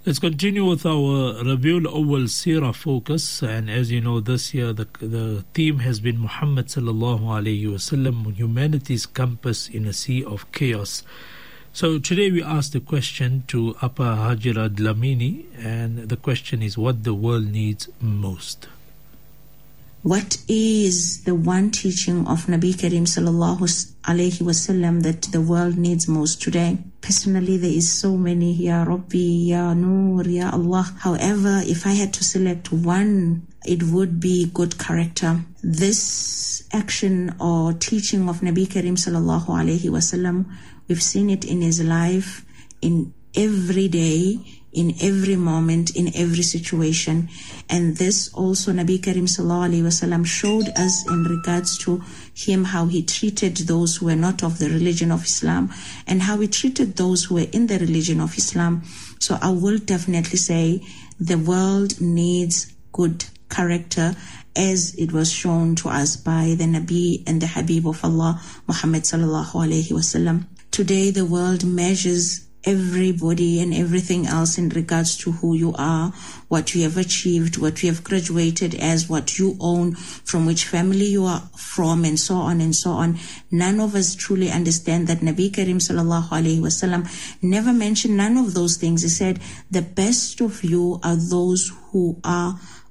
Let's continue with our Rabiul Awwal Seerah focus, and as you know, this year the theme has been Muhammad sallallahu alayhi wasallam, humanity's compass in a sea of chaos. So today we asked the question to Appa Hajira Dlamini, and the question is what the world needs most. What is the one teaching of Nabi Karim sallallahu alayhi wasallam that the world needs most today? Personally, there is so many, Ya Rabbi, Ya Noor, Ya Allah. However, if I had to select one, it would be good character. This action or teaching of Nabi Karim sallallahu alayhi wasallam, we've seen it in his life, in every day, in every moment, in every situation. And this also Nabi Karim sallallahu alayhi wasallam showed us in regards to him, how he treated those who were not of the religion of Islam and how he treated those who were in the religion of Islam. So I will definitely say the world needs good character as it was shown to us by the Nabi and the Habib of Allah, Muhammad sallallahu alayhi wasallam. Today the world measures everybody and everything else in regards to who you are, what you have achieved, what you have graduated as, what you own, from which family you are from, and so on and so on. None of us truly understand that Nabi Karim sallallahu alayhi wasallam never mentioned none of those things. He said, the best of you are those who are